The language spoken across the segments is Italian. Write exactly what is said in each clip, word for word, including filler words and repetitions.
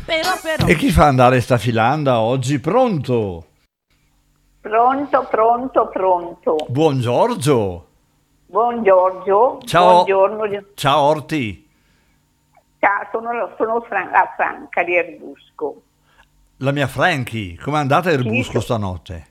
Però, però. E chi fa andare sta filanda oggi? Pronto? Pronto, pronto, pronto. Buon Giorgio. Buon Giorgio. Ciao. Buongiorno. Ciao Orti. Ciao, sono, sono Fran- la Franca di Erbusco. La mia Franchi, com'è andata a Erbusco Sì, stanotte?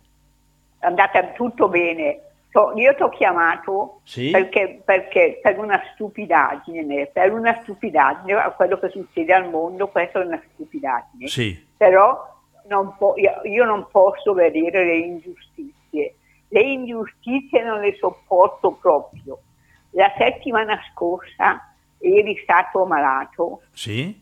È andata tutto bene. So- io ti ho chiamato Sì? perché, perché per una stupidaggine, per una stupidaggine, a quello che succede al mondo, questa è una stupidaggine. Sì. Però non po- io, io non posso vedere le ingiustizie. Le ingiustizie non le sopporto proprio. La settimana scorsa eri stato ammalato, Sì?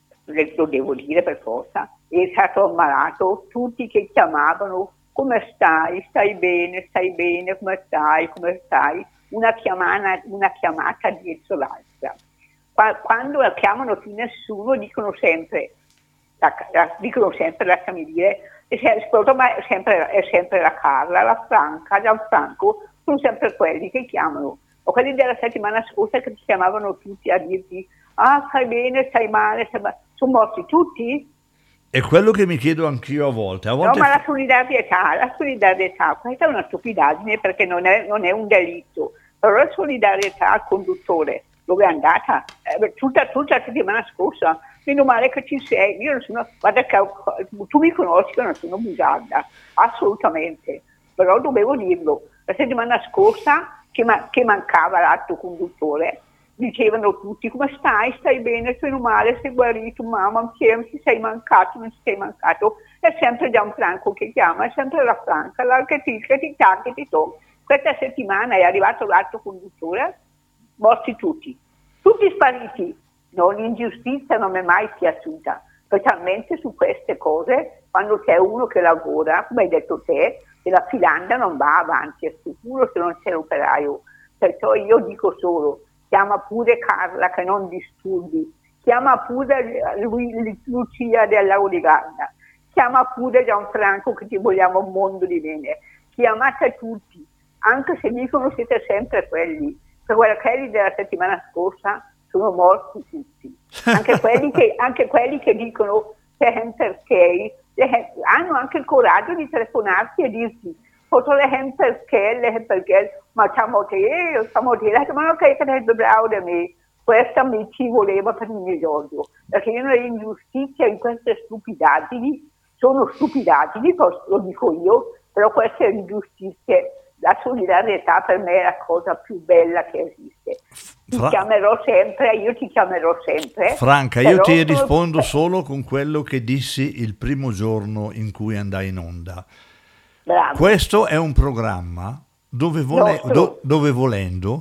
lo devo dire per forza, eri stato ammalato, tutti che chiamavano come stai, stai bene, stai bene, come stai, come stai, una chiamata, una chiamata dietro l'altra. Qua- Quando la chiamano più nessuno dicono sempre, la, la- dicono sempre, lasciami dire, è sempre, ma è sempre, è sempre la Carla, la Franca, Gianfranco, sono sempre quelli che chiamano. O quelli della settimana scorsa che ti chiamavano tutti a dirti, ah stai bene, stai male, stai male. Sono morti tutti? È quello che mi chiedo anch'io a volte. A No, volte ma la solidarietà, la solidarietà, questa è una stupidaggine perché non è, non è un delitto, però la solidarietà al conduttore, dove è andata? Eh, tutta, tutta la settimana scorsa, meno male che ci sei, io non sono, guarda che tu mi conosci che non sono bugiarda, assolutamente, però dovevo dirlo, la settimana scorsa che, ma- che mancava l'altro conduttore, dicevano tutti come stai, stai bene, sei male, sei guarito, mamma, ti sei mancato, non ti sei mancato, è sempre Gianfranco che chiama, è sempre la Franca, la che ti, che ti ta, che ti to. Questa settimana è arrivato l'altro conduttore, morti tutti, tutti spariti, no, l'ingiustizia non mi è mai piaciuta, specialmente su queste cose, quando c'è uno che lavora, come hai detto te, e la filanda non va avanti, è sicuro se non c'è l'operaio, perciò io dico solo, chiama pure Carla che non disturbi, chiama pure lui, Lucia della Oligarda, chiama pure Gianfranco che ti vogliamo un mondo di bene, chiamate tutti, anche se dicono siete sempre quelli, per guarda quelli della settimana scorsa sono morti tutti, anche quelli che, anche quelli che dicono perché, hanno anche il coraggio di telefonarti e dirti Fotografen perché, le perché, ma siamo te, siamo te, ma non sei che sei bravo da me, questa mi ci voleva per il mio Giorgio, perché io le ingiustizie in queste stupidaggini, sono stupidaggini, lo dico io, però queste ingiustizie, la solidarietà per me è la cosa più bella che esiste. Ti Fra- chiamerò sempre, io ti chiamerò sempre. Franca, io però ti sono- rispondo solo con quello che dissi il primo giorno in cui andai in onda. Bravo. Questo è un programma dove, vole- Nostro. do- dove volendo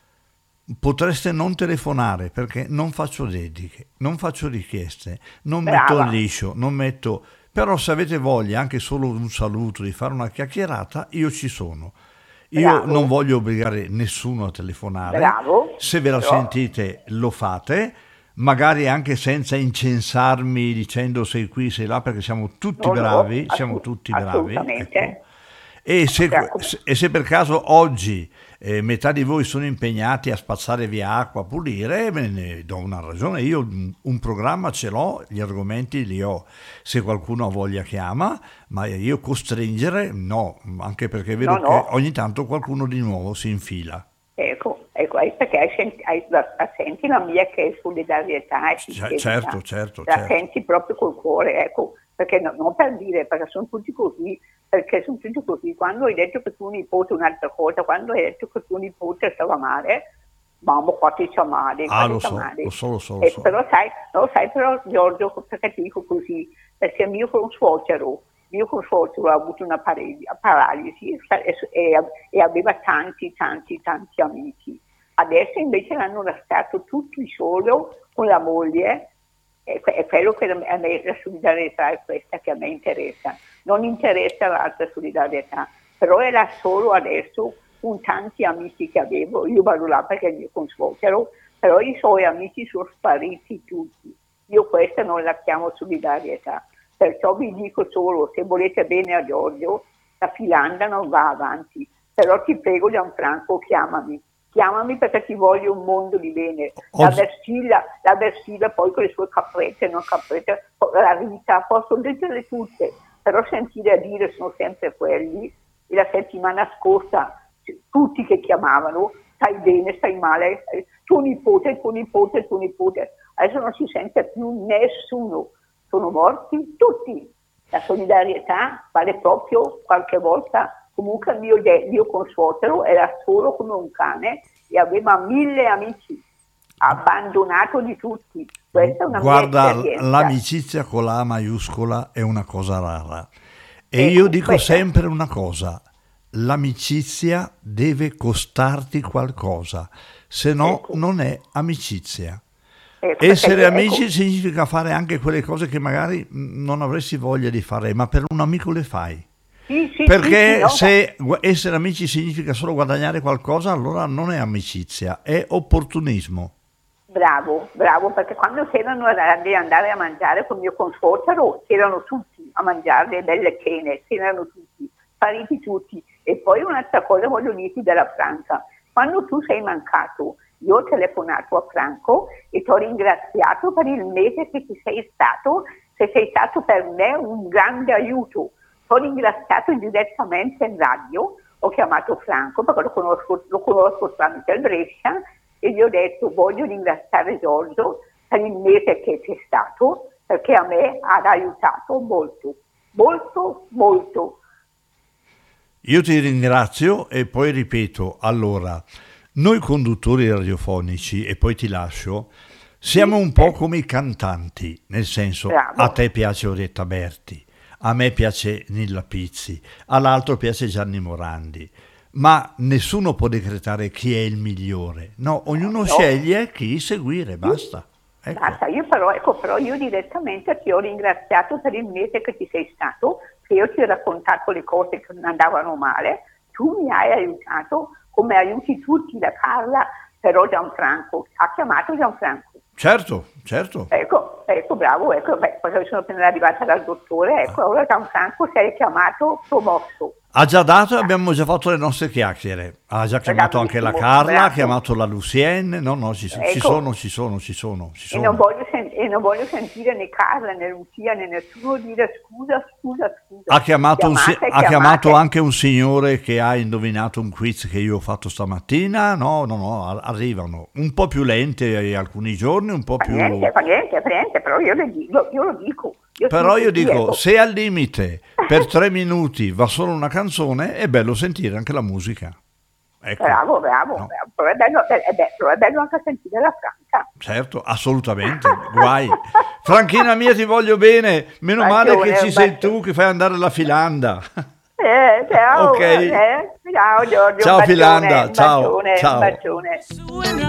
potreste non telefonare perché non faccio dediche, non faccio richieste, non Brava. metto il liscio, non metto... Però se avete voglia anche solo un saluto, di fare una chiacchierata, io ci sono. Io Bravo. non voglio obbligare nessuno a telefonare. Bravo. Se ve la Però- sentite lo fate, magari anche senza incensarmi dicendo sei qui, sei là, perché siamo tutti No, no, bravi, assu- siamo tutti bravi. assolutamente. ecco. E se, Ecco. se- e se per caso oggi eh, metà di voi sono impegnati a spazzare via acqua, a pulire, me ne do una ragione. Io un, un programma ce l'ho, gli argomenti li ho. Se qualcuno ha voglia chiama, ma io costringere no, anche perché vedo No, no. che ogni tanto qualcuno di nuovo si infila. Ecco, ecco, è perché hai senti, hai- la, la senti la mia che è solidarietà e C- sincerità. certo, certo, La certo. senti proprio col cuore, ecco, perché no- non per dire, perché sono tutti così, perché sono tutti così. Quando hai detto che tuo nipote un'altra cosa, quando hai detto che tuo nipote stava male, mamma qua ti chiamare, Ah, qua lo ti so, chiamare. lo so, lo so, lo Eh, so. Però sai, lo sai però Giorgio, perché ti dico così, perché mio consuocero, mio consuocero ha avuto una parali- paralisi e, e- e aveva tanti, tanti, tanti amici. Adesso invece l'hanno lasciato tutti solo con la moglie, e que- è quello che a me, la solidarietà è questa che a me interessa, non interessa l'altra solidarietà, però è là solo adesso con tanti amici che avevo, io vado là perché è il mio consuocero, però i suoi amici sono spariti tutti, io questa non la chiamo solidarietà, perciò vi dico solo, se volete bene a Giorgio, la filanda non va avanti, però ti prego Gianfranco chiamami, chiamami perché ti voglio un mondo di bene. La Oggi- Versilla, la Versilla poi con le sue caprette, non caprette, la Rita, posso leggerle tutte, però sentire a dire sono sempre quelli. E la settimana scorsa tutti che chiamavano, stai bene, stai male, tuo nipote, tuo nipote, tuo nipote. Adesso non si sente più nessuno, sono morti tutti. La solidarietà vale proprio qualche volta. Comunque il mio, de- mio consuotero era solo come un cane e aveva mille amici, abbandonato di tutti. Questa è una Guarda, mia esperienza. l'amicizia con la A maiuscola è una cosa rara. E Ecco, io dico questa- sempre una cosa, l'amicizia deve costarti qualcosa, se no Ecco. non è amicizia. Ecco, Essere perché- amici ecco, significa fare anche quelle cose che magari mh, non avresti voglia di fare, ma per un amico le fai. sì, sì, Perché sì, sì, no, se gu- essere amici significa solo guadagnare qualcosa, allora non è amicizia, è opportunismo. bravo, bravo, perché quando c'erano di andare a mangiare con mio consuotero, c'erano tutti a mangiare le belle cene, c'erano tutti, spariti tutti. E poi un'altra cosa voglio dirti della Franca. Quando tu sei mancato, io ho telefonato a Franco e ti ho ringraziato per il mese che ci sei stato, se sei stato per me un grande aiuto. Ti ho ringraziato direttamente in radio, ho chiamato Franco perché lo conosco, lo conosco tramite il Brescia e gli ho detto voglio ringraziare Giorgio per il mese che c'è stato perché a me ha aiutato molto, molto, molto. Io ti ringrazio e poi ripeto, allora, noi conduttori radiofonici, e poi ti lascio, siamo un po' come i cantanti, nel senso, Bravo. a te piace Orietta Berti, a me piace Nilla Pizzi, all'altro piace Gianni Morandi, ma nessuno può decretare chi è il migliore, no, ognuno No. sceglie chi seguire, basta. Ecco. Basta, io però, ecco, però io direttamente ti ho ringraziato per il mese che ci sei stato, che io ti ho raccontato le cose che non andavano male, tu mi hai aiutato come aiuti tutti, la Carla, però Gianfranco, ha chiamato Gianfranco. Certo, certo. Ecco, ecco, bravo, ecco, beh, poi sono appena arrivata dal dottore, ecco, ora Gianfranco sei chiamato promosso. Ha già dato e abbiamo già fatto le nostre chiacchiere. Ha già chiamato anche la Bravissimo, Carla, ha bravo. chiamato la Lucienne. No, no, ci, so- ci Ecco. sono, ci sono, ci sono, ci E non, sono. voglio sen- e non voglio sentire né Carla né Lucia né nessuno dire scusa, scusa, scusa. Ha chiamato, un si- Chiamate, ha chiamato chiamate. anche un signore che ha indovinato un quiz che io ho fatto stamattina. No, no, no, a- arrivano un po' più lente alcuni giorni, un po' Fa più... niente, fa niente, fa niente, però io, le dico, io lo dico. Io Però io sì, dico, ecco. se al limite per tre minuti va solo una canzone, è bello sentire anche la musica. Ecco. Bravo, bravo, No. bravo. Però, è bello, eh, eh, beh, però è bello anche sentire la Franca. Certo, assolutamente, guai. Franchina mia, ti voglio bene, meno male Bacione, che ci un sei bacione. tu che fai andare la filanda. Eh, ciao, Ok. eh, ciao Giorgio, Ciao, un bacione, Filanda, un ciao, bacione, ciao. un bacione.